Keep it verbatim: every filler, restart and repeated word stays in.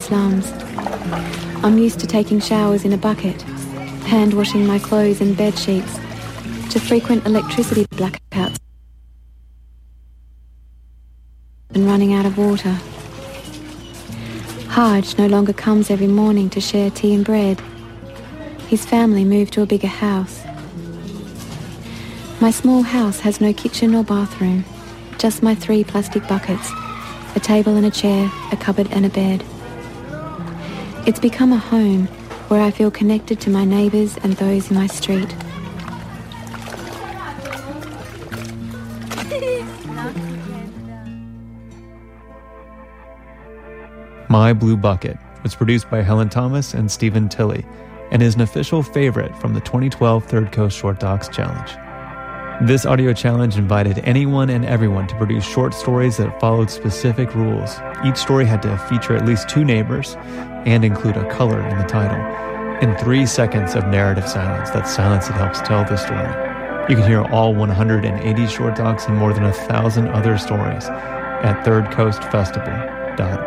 slums. I'm used to taking showers in a bucket, hand-washing my clothes and bed sheets, to frequent electricity blackouts and running out of water. Haj no longer comes every morning to share tea and bread. His family moved to a bigger house. My small house has no kitchen or bathroom, just my three plastic buckets, a table and a chair, a cupboard and a bed. It's become a home where I feel connected to my neighbours and those in my street. My Blue Bucket was produced by Helen Thomas and Stephen Tilley and is an official favorite from the twenty twelve Third Coast Short Docs Challenge. This audio challenge invited anyone and everyone to produce short stories that followed specific rules. Each story had to feature at least two neighbors and include a color in the title, and three seconds of narrative silence, that silence that helps tell the story. You can hear all one hundred eighty short docs and more than a thousand other stories at third coast festival dot